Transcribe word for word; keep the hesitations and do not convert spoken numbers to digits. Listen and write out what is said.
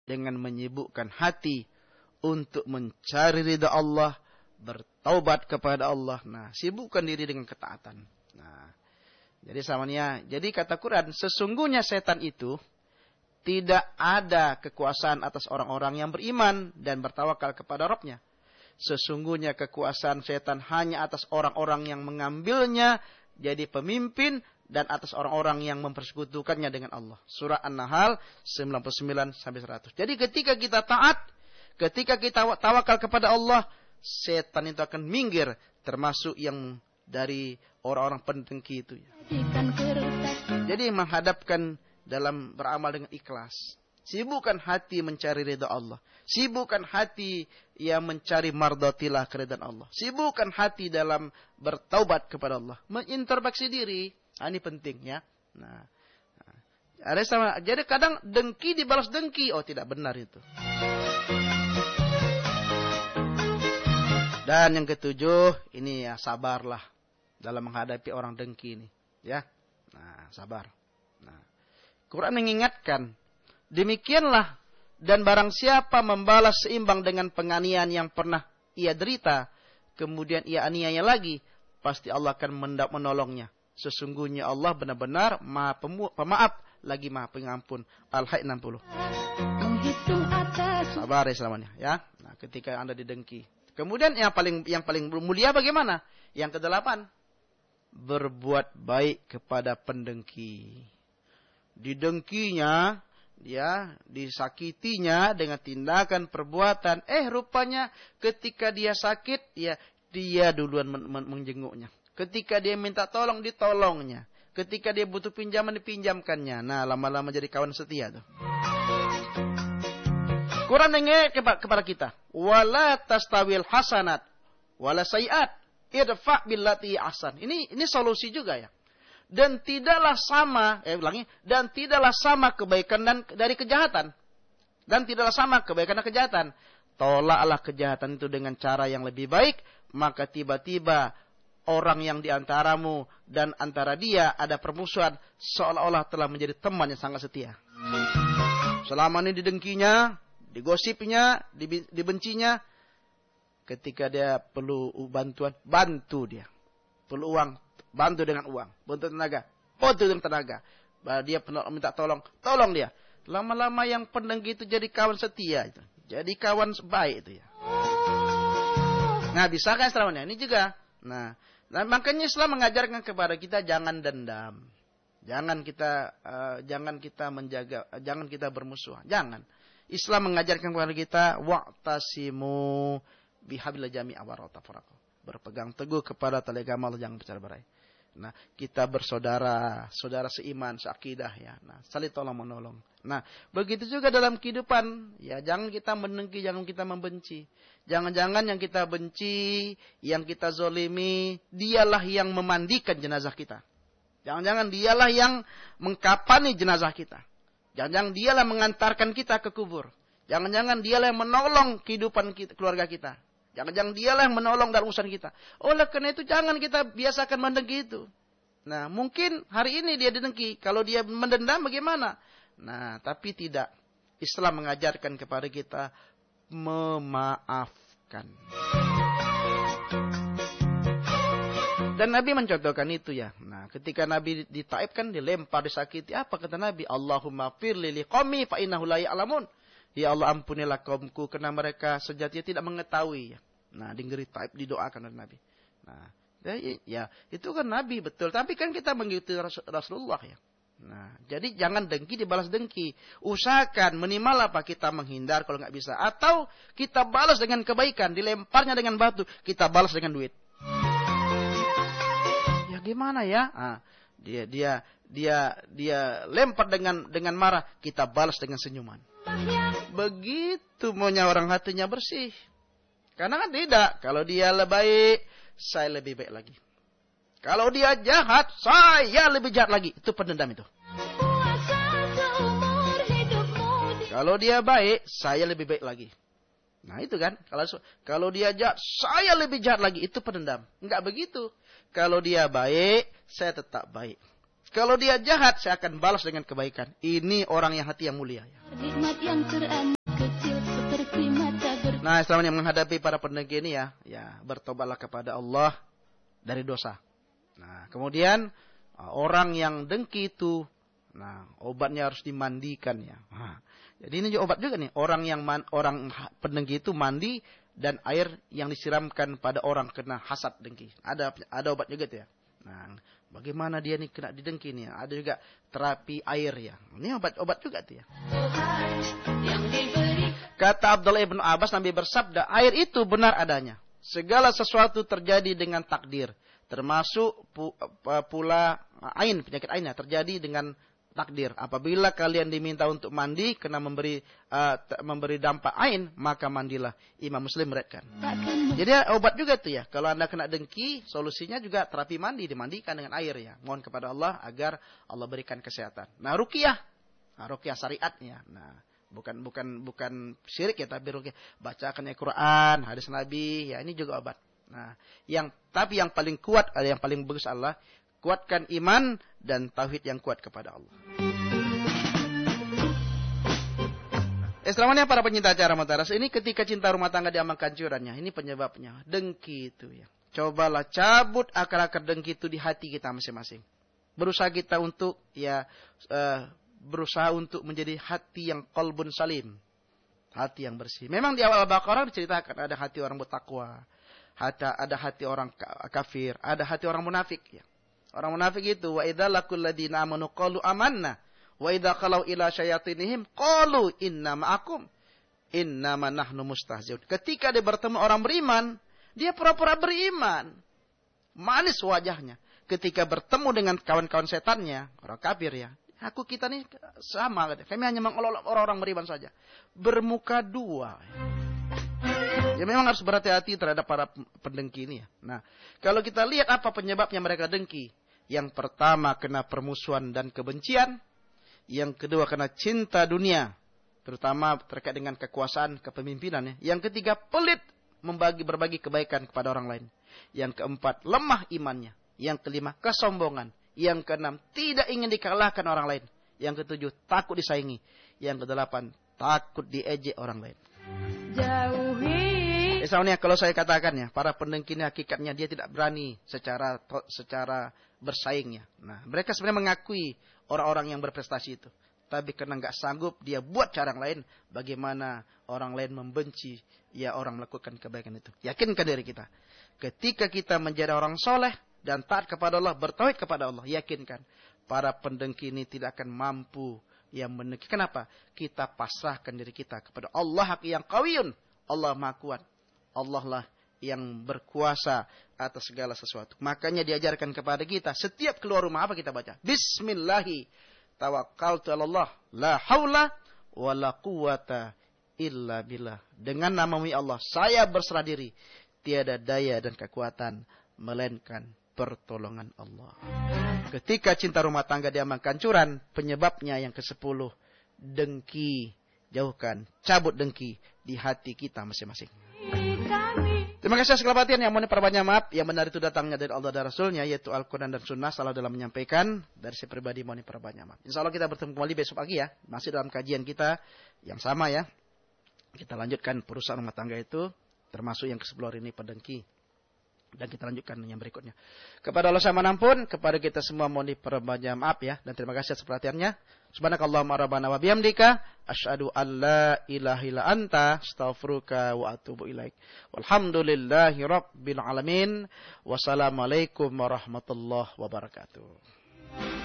dengan menyibukkan hati untuk mencari ridha Allah, bertaubat kepada Allah. Nah, sibukkan diri dengan ketaatan. Nah, jadi samanya, jadi kata Quran, sesungguhnya setan itu tidak ada kekuasaan atas orang-orang yang beriman dan bertawakal kepada Rabbnya. Sesungguhnya kekuasaan setan hanya atas orang-orang yang mengambilnya jadi pemimpin dan atas orang-orang yang mempersekutukannya dengan Allah. Surah An-Nahl sembilan puluh sembilan sampai seratus. Jadi ketika kita taat, ketika kita tawakal kepada Allah, setan itu akan minggir, termasuk yang dari orang-orang pendengki itu. Jadi menghadapkan dalam beramal dengan ikhlas. Sibukkan hati mencari ridha Allah. Sibukkan hati yang mencari mardatillah, keridhaan Allah. Sibukkan hati dalam bertaubat kepada Allah. Mengintrospeksi diri. Nah, ini penting ya. Nah, ada sama. Jadi kadang dengki dibalas dengki. Oh, tidak benar itu. Dan yang ketujuh, ini ya sabarlah dalam menghadapi orang dengki ini. Ya, nah sabar. Nah, Quran mengingatkan, demikianlah dan barang siapa membalas seimbang dengan penganiayaan yang pernah ia derita, kemudian ia aniaya lagi, pasti Allah akan menolongnya. Sesungguhnya Allah benar-benar Maha Pemaaf lagi Maha Pengampun. Al-Hayy enam puluh. Sabar ya selamanya ya. Nah, ketika Anda didengki. Kemudian yang paling yang paling mulia bagaimana? Yang kedelapan, berbuat baik kepada pendengki. Didengkinya, ya, disakitinya dengan tindakan perbuatan. Eh, rupanya ketika dia sakit, ya dia duluan men- men- menjenguknya. Ketika dia minta tolong, ditolongnya. Ketika dia butuh pinjaman, dipinjamkannya. Nah, lama-lama jadi kawan setia tuh. Quran mengingatkan kepada kita, wala tastawil hasanat wala sayiat idfa billati ahsan. Ini ini solusi juga ya. Dan tidaklah sama, eh ulangi, dan tidaklah sama kebaikan dan dari kejahatan. Dan tidaklah sama kebaikan dan kejahatan. Tolaklah kejahatan itu dengan cara yang lebih baik, maka tiba-tiba orang yang diantaramu dan antara dia ada permusuhan, seolah-olah telah menjadi teman yang sangat setia. Selama ini didengkinya, digosipnya, dibencinya, ketika dia perlu bantuan, bantu dia. Perlu uang, bantu dengan uang. Bantu tenaga, bantu dengan tenaga. Dia minta tolong, tolong dia. Lama-lama yang pendengki itu jadi kawan setia. Itu. Jadi kawan baik itu ya. Nah, bisa kan selamanya? Ini juga. Nah, dan makanya Islam mengajarkan kepada kita jangan dendam. Jangan kita uh, jangan kita menjaga, uh, jangan kita bermusuhan. Jangan. Islam mengajarkan kepada kita wa'tasimu bihablillah jami'a wa la tafarraqu. Berpegang teguh kepada tali agama Allah, jangan bercerai berai. Nah, kita bersaudara, saudara seiman, seakidah ya. Nah, saling tolong menolong. Nah, begitu juga dalam kehidupan, ya jangan kita mendengki, jangan kita membenci. Jangan-jangan yang kita benci, yang kita zolimi, dialah yang memandikan jenazah kita. Jangan-jangan dialah yang mengkapani jenazah kita. Jangan-jangan dialah mengantarkan kita ke kubur. Jangan-jangan dialah yang menolong kehidupan kita, keluarga kita. Jangan-jangan dialah yang menolong dalam urusan kita. Oleh karena itu jangan kita biasakan mendengki itu. Nah, mungkin hari ini dia didengki. Kalau dia mendendam bagaimana? Nah, tapi tidak. Islam mengajarkan kepada kita memaafkan. Dan Nabi mencontohkan itu ya. Nah, ketika Nabi di Taif kan dilempar, disakiti. Apa kata Nabi? Allahumma firli liqawmi fa innahu la ya'lamun. Ya Allah, ampunilah kaumku karena mereka sejatinya tidak mengetahui. Nah, di negeri Taif didoakan oleh Nabi. Nah, ya itu kan Nabi betul. Tapi kan kita mengikuti Rasulullah ya. Nah, jadi jangan dengki dibalas dengki. Usahakan minimal apa kita menghindar kalau nggak bisa. Atau kita balas dengan kebaikan. Dilemparnya dengan batu, kita balas dengan duit. Ya gimana ya? Ah, dia dia dia dia lempar dengan dengan marah, kita balas dengan senyuman. Begitu maunya orang hatinya bersih. Karena kan tidak. Kalau dia lebih baik, saya lebih baik lagi. Kalau dia jahat, saya lebih jahat lagi. Itu pendendam itu. Kalau dia baik, saya lebih baik lagi. Nah itu kan. Kalau kalau dia jahat, saya lebih jahat lagi. Itu pendendam. Enggak begitu. Kalau dia baik, saya tetap baik. Kalau dia jahat, saya akan balas dengan kebaikan. Ini orang yang hati yang mulia. Nah, setelahnya menghadapi para pendengki ini ya, ya bertobatlah kepada Allah dari dosa. Nah, kemudian orang yang dengki itu, nah obatnya harus dimandikan ya. Nah, jadi ini juga obat juga nih. Orang yang man, orang pendengki itu mandi dan air yang disiramkan pada orang kena hasad dengki. Ada ada obat juga tuh ya. Nah, bagaimana dia nih kena didengki nih? Ada juga terapi air ya. Ini obat-obat juga tuh ya. Kata Abdullah ibn Abbas, Nabi bersabda, air itu benar adanya. Segala sesuatu terjadi dengan takdir. Termasuk pula ain, penyakit ainnya terjadi dengan takdir. Apabila kalian diminta untuk mandi, kena memberi uh, memberi dampak ain, maka mandilah. Imam Muslim meriwayatkan. Jadi obat juga tuh ya. Kalau anda kena dengki, solusinya juga terapi mandi, dimandikan dengan air ya. Mohon kepada Allah agar Allah berikan kesehatan. Nah, ruqyah. Nah, ruqyah syariatnya. Nah, bukan bukan bukan syirik ya, tapi ruqyah. Bacakan Al-Qur'an, hadis Nabi, ya ini juga obat. Nah, yang tapi yang paling kuat, ada yang paling bagus Allah, kuatkan iman dan tauhid yang kuat kepada Allah. Eh, selamanya para pencinta acara Mutaras, ini ketika cinta rumah tangga diamalkan curannya, ini penyebabnya dengki itu ya. Cobalah cabut akar-akar dengki itu di hati kita masing-masing. Berusaha kita untuk ya uh, berusaha untuk menjadi hati yang qalbun salim, hati yang bersih. Memang di awal Al-Baqarah diceritakan ada hati orang bertakwa, ada hati orang kafir, ada hati orang munafik ya. Orang munafik itu wa idza laqul ladina amanu qalu amanna wa idza khalau ila syayatinihim qalu inna ma'akum innama nahnu mustahzi'un. Ketika dia bertemu orang beriman, dia pura-pura beriman. Manis wajahnya. Ketika bertemu dengan kawan-kawan setannya, orang kafir ya, aku kita nih sama, kami hanya mengelola orang-orang beriman saja. Bermuka dua. Ya memang harus berhati-hati terhadap para pendengki ini ya. Nah, kalau kita lihat apa penyebabnya mereka dengki. Yang pertama kena permusuhan dan kebencian. Yang kedua kena cinta dunia. Terutama terkait dengan kekuasaan, kepemimpinan ya. Yang ketiga pelit membagi berbagi kebaikan kepada orang lain. Yang keempat lemah imannya. Yang kelima kesombongan. Yang keenam tidak ingin dikalahkan orang lain. Yang ketujuh takut disaingi. Yang kedelapan takut diejek orang lain. Jauhi. Misalnya kalau saya katakan ya, para pendengki ini hakikatnya dia tidak berani secara secara bersaingnya. Nah, mereka sebenarnya mengakui orang-orang yang berprestasi itu. Tapi karena nggak sanggup, dia buat cara lain bagaimana orang lain membenci ya orang melakukan kebaikan itu. Yakinkan diri kita. Ketika kita menjadi orang soleh dan taat kepada Allah, bertauhid kepada Allah, yakinkan para pendengki ini tidak akan mampu yang mendengki. Kenapa? Kita pasrahkan diri kita kepada Allah yang qawiyun. Allah Maha Kuat. Allah lah yang berkuasa atas segala sesuatu. Makanya diajarkan kepada kita setiap keluar rumah apa kita baca? Bismillahi tawakkaltu 'ala Allah, la haula wala quwata illa billah. Dengan nama Allah, saya berserah diri, tiada daya dan kekuatan melainkan pertolongan Allah. Ketika cinta rumah tangga diamalkan curan, penyebabnya yang kesepuluh, dengki. Jauhkan, cabut dengki di hati kita masing-masing. Terima kasih segala perhatian yang mohon perbanyak maaf. Yang benar itu datangnya dari Allah dan Rasulnya, yaitu Al-Quran dan Sunnah. Salah dalam menyampaikan. Dari saya pribadi mohon perbanyak maaf. Insya Allah kita bertemu kembali besok pagi ya. Masih dalam kajian kita yang sama ya. Kita lanjutkan perusahaan rumah tangga itu. Termasuk yang kesepuluh ini pendengki. Dan kita lanjutkan yang berikutnya. Kepada Allah saya menampun. Kepada kita semua mohon perbanyak maaf ya. Dan terima kasih atas perhatiannya. Subhanakallahumma rabbana wa bihamdika asyhadu an la ilaha illa anta astaghfiruka wa atubu ilaik. Walhamdulillahi rabbil alamin. Wassalamualaikum warahmatullahi wabarakatuh.